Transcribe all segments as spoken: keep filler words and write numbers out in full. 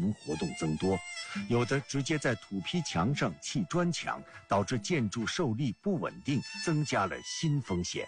层活动增多，有的直接在土坯墙上砌砖墙，导致建筑受力不稳定，增加了新风险。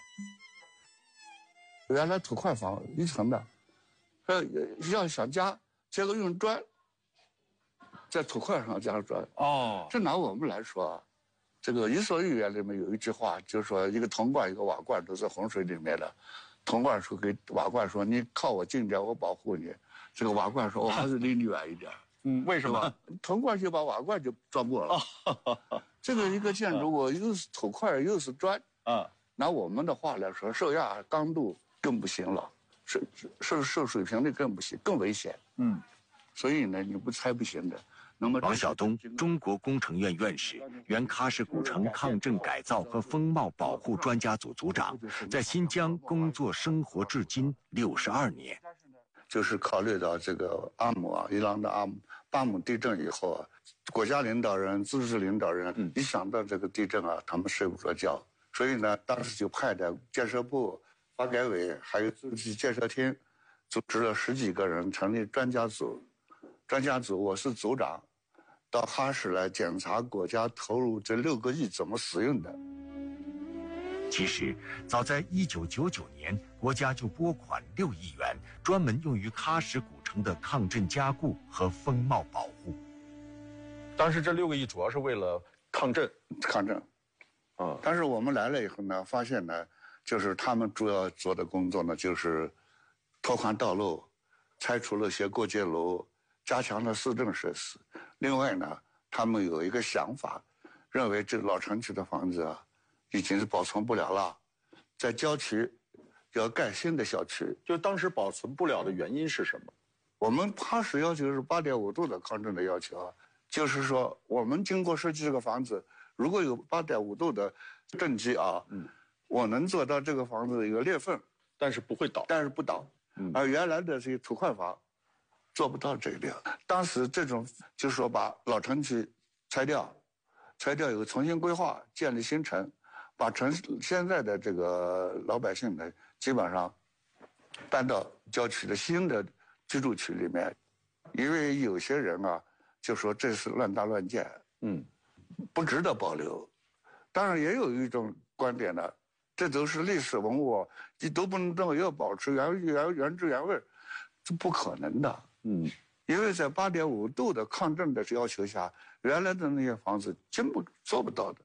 原来土块房一层的，呃，要想加，结果用砖，在土块上加砖。哦，这拿我们来说，这个《伊索寓言》里面有一句话，就是说一个铜罐一个瓦罐都在洪水里面的，铜罐说给瓦罐说你靠我近点，我保护你。这个瓦罐说我还是离你远一点。 嗯，为什么？ 铜罐就把瓦罐就装过了。哦、这个一个建筑物又是土块又是砖。啊，拿我们的话来说，受压刚度更不行了，受受受水平的更不行，更危险。嗯，所以呢，你不拆不行的。那么， 王晓东，中国工程院院士，原喀什古城抗震改造和风貌保护专家组组长，在新疆工作生活至今六十二年。 就是考虑到这个阿姆啊，伊朗的阿姆巴姆地震以后啊，国家领导人、自治领导人、嗯、一想到这个地震啊，他们睡不着觉，所以呢，当时就派的建设部、发改委还有自治建设厅，组织了十几个人成立专家组。专家组我是组长，到喀什来检查国家投入这六个亿怎么使用的。 其实，早在一九九九年，国家就拨款六亿元，专门用于喀什古城的抗震加固和风貌保护。 当时这六个亿主要是为了抗震， 抗震。啊，但是我们来了以后呢，发现呢，就是他们主要做的工作呢，就是拓宽道路，拆除了些过街楼，加强了市政设施。另外呢，他们有一个想法，认为这老城区的房子啊，已经是保存不了了，在郊区要盖新的小区。 就当时保存不了的原因是什么？ 我们喀什要求是八点五度的抗震的要求啊，就是说我们经过设计这个房子，如果有八点五度的震级啊，嗯，我能做到这个房子有裂缝， 但是不会倒， 但是不倒。嗯，而原来的这些土块房做不到这一点。当时这种就是说把老城区拆掉，拆掉以后重新规划，建立新城。把城市现在的这个老百姓呢，基本上搬到郊区的新的居住区里面，因为有些人啊就说这是乱搭乱建，嗯，不值得保留。当然也有一种观点呢，这都是历史文物，你都不能动，要保持原原原汁原味，这不可能的，嗯，因为在八点五度的抗震的要求下，原来的那些房子根本做不到的。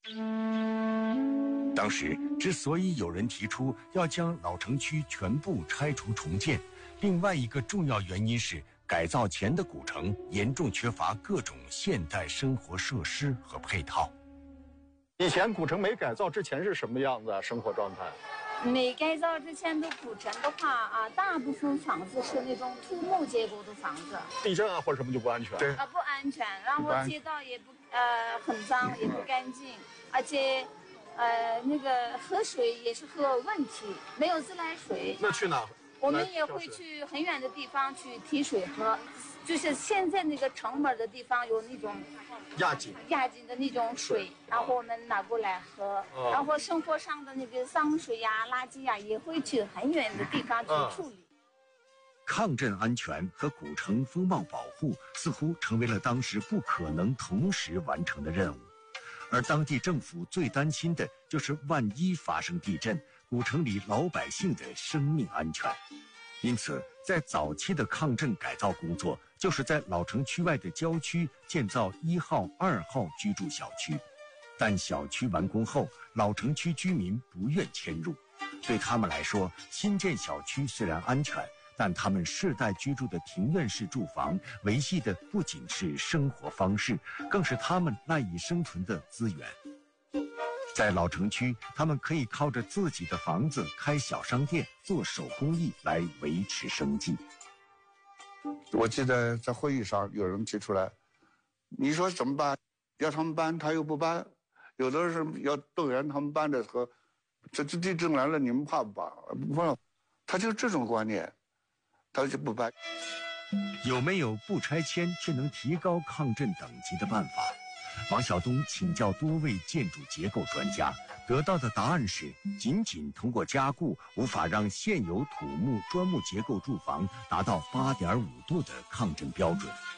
当时之所以有人提出要将老城区全部拆除重建，另外一个重要原因是改造前的古城严重缺乏各种现代生活设施和配套。 以前古城没改造之前是什么样子啊？生活状态？ 没改造之前的古城的话啊，大部分房子是那种土木结构的房子， 地震啊或者什么就不安全。 对啊，不安全，然后街道也不呃很脏，也不干净，而且。呃，那个喝水也是喝问题，没有自来水。 那去哪？ 我们也会去很远的地方去提水喝，就是现在那个城门的地方有那种压井压井的那种水，然后我们拿过来喝。哦、然后生活上的那个脏水呀、垃圾呀，也会去很远的地方去处理。嗯、 抗震安全和古城风貌保护似乎成为了当时不可能同时完成的任务。而当地政府最担心的就是万一发生地震，古城里老百姓的生命安全。因此，在早期的抗震改造工作，就是在老城区外的郊区建造一号、二号居住小区。但小区完工后，老城区居民不愿迁入。对他们来说，新建小区虽然安全，但他们世代居住的庭院式住房维系的不仅是生活方式，更是他们赖以生存的资源。在老城区，他们可以靠着自己的房子开小商店、做手工艺来维持生计。 我记得在会议上有人提出来，你说怎么办？要他们搬，他又不搬；有的是要动员他们搬的时候，这这地震来了，你们怕不怕？不怕，他就这种观念。他就不搬。 有没有不拆迁却能提高抗震等级的办法？王晓东请教多位建筑结构专家，得到的答案是：仅仅通过加固，无法让现有土木砖木结构住房达到八点五度的抗震标准。